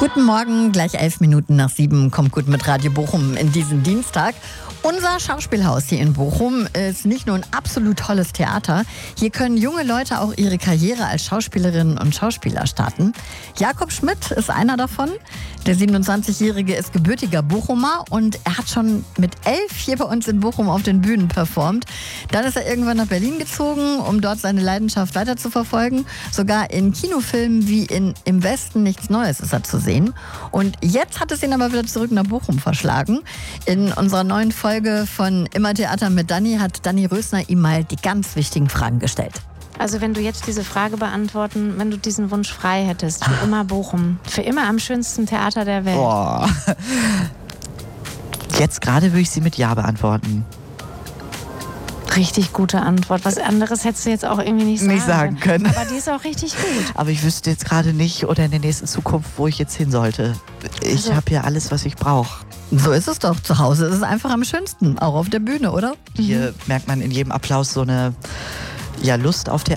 Guten Morgen, gleich 7:11 kommt gut mit Radio Bochum in diesen Dienstag. Unser Schauspielhaus hier in Bochum ist nicht nur ein absolut tolles Theater. Hier können junge Leute auch ihre Karriere als Schauspielerinnen und Schauspieler starten. Jakob Schmidt ist einer davon. Der 27-Jährige ist gebürtiger Bochumer und er hat schon mit 11 hier bei uns in Bochum auf den Bühnen performt. Dann ist er irgendwann nach Berlin gezogen, um dort seine Leidenschaft weiter zu verfolgen. Sogar in Kinofilmen wie in Im Westen nichts Neues ist er zu sehen. Und jetzt hat es ihn aber wieder zurück nach Bochum verschlagen. In unserer neuen Folge von Immer Theater mit Dani hat Dani Rösner ihm mal die ganz wichtigen Fragen gestellt. Also wenn du jetzt diese Frage beantworten, wenn du diesen Wunsch frei hättest, für immer Bochum, für immer am schönsten Theater der Welt. Boah. Jetzt gerade würde ich sie mit Ja beantworten. Richtig gute Antwort. Was anderes hättest du jetzt auch irgendwie nicht sagen können. Aber die ist auch richtig gut. Aber ich wüsste jetzt gerade nicht oder in der nächsten Zukunft, wo ich jetzt hin sollte. Ich habe ja alles, was ich brauche. So ist es doch. Zu Hause ist es einfach am schönsten, auch auf der Bühne, oder? Hier merkt man in jedem Applaus so eine Lust auf Theater.